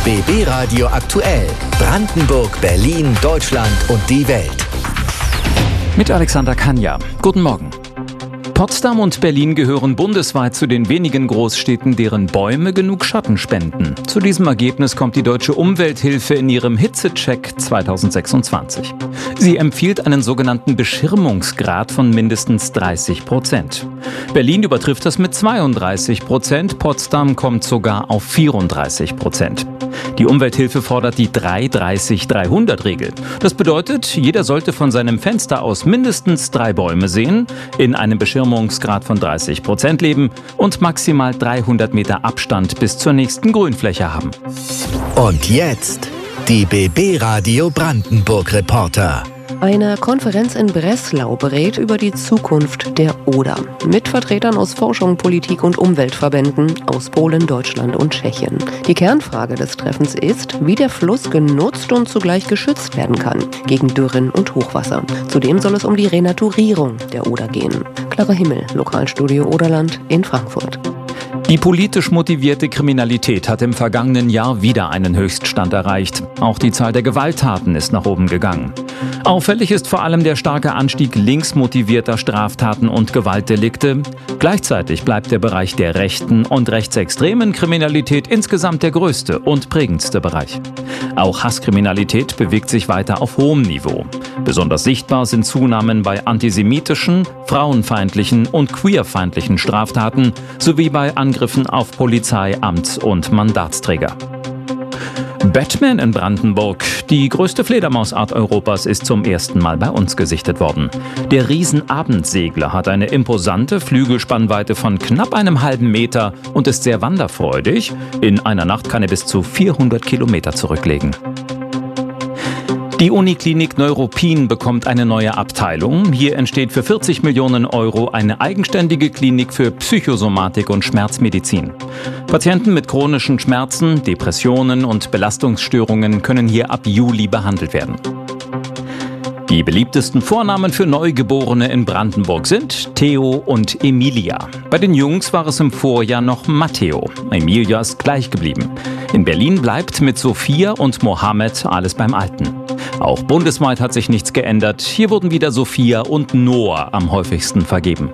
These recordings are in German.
BB Radio aktuell. Brandenburg, Berlin, Deutschland und die Welt. Mit Alexander Kanja. Guten Morgen. Potsdam und Berlin gehören bundesweit zu den wenigen Großstädten, deren Bäume genug Schatten spenden. Zu diesem Ergebnis kommt die Deutsche Umwelthilfe in ihrem Hitzecheck 2026. Sie empfiehlt einen sogenannten Beschirmungsgrad von mindestens 30%. Berlin übertrifft das mit 32%, Potsdam kommt sogar auf 34%. Die Umwelthilfe fordert die 3-30-300-Regel. Das bedeutet, jeder sollte von seinem Fenster aus mindestens 3 Bäume sehen, in einem Beschirmungsgrad von 30% leben und maximal 300 Meter Abstand bis zur nächsten Grünfläche haben. Und jetzt die BB Radio Brandenburg Reporter. Eine Konferenz in Breslau berät über die Zukunft der Oder. Mit Vertretern aus Forschung, Politik und Umweltverbänden aus Polen, Deutschland und Tschechien. Die Kernfrage des Treffens ist, wie der Fluss genutzt und zugleich geschützt werden kann gegen Dürren und Hochwasser. Zudem soll es um die Renaturierung der Oder gehen. Clara Himmel, Lokalstudio Oderland in Frankfurt. Die politisch motivierte Kriminalität hat im vergangenen Jahr wieder einen Höchststand erreicht. Auch die Zahl der Gewalttaten ist nach oben gegangen. Auffällig ist vor allem der starke Anstieg linksmotivierter Straftaten und Gewaltdelikte. Gleichzeitig bleibt der Bereich der rechten und rechtsextremen Kriminalität insgesamt der größte und prägendste Bereich. Auch Hasskriminalität bewegt sich weiter auf hohem Niveau. Besonders sichtbar sind Zunahmen bei antisemitischen, frauenfeindlichen und queerfeindlichen Straftaten sowie bei Angriffen auf Polizei, Amts- und Mandatsträger. Batman in Brandenburg. Die größte Fledermausart Europas ist zum ersten Mal bei uns gesichtet worden. Der Riesenabendsegler hat eine imposante Flügelspannweite von knapp einem halben Meter und ist sehr wanderfreudig. In einer Nacht kann er bis zu 400 Kilometer zurücklegen. Die Uniklinik Neuruppin bekommt eine neue Abteilung. Hier entsteht für 40 Millionen Euro eine eigenständige Klinik für Psychosomatik und Schmerzmedizin. Patienten mit chronischen Schmerzen, Depressionen und Belastungsstörungen können hier ab Juli behandelt werden. Die beliebtesten Vornamen für Neugeborene in Brandenburg sind Theo und Emilia. Bei den Jungs war es im Vorjahr noch Matteo. Emilia ist gleich geblieben. In Berlin bleibt mit Sophia und Mohammed alles beim Alten. Auch bundesweit hat sich nichts geändert. Hier wurden wieder Sophia und Noah am häufigsten vergeben.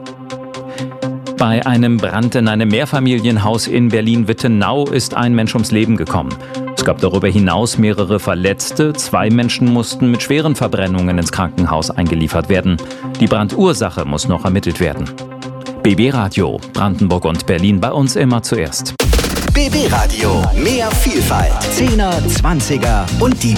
Bei einem Brand in einem Mehrfamilienhaus in Berlin-Wittenau ist ein Mensch ums Leben gekommen. Es gab darüber hinaus mehrere Verletzte. 2 Menschen mussten mit schweren Verbrennungen ins Krankenhaus eingeliefert werden. Die Brandursache muss noch ermittelt werden. BB Radio, Brandenburg und Berlin, bei uns immer zuerst. BB Radio, mehr Vielfalt. 10er, 20er und die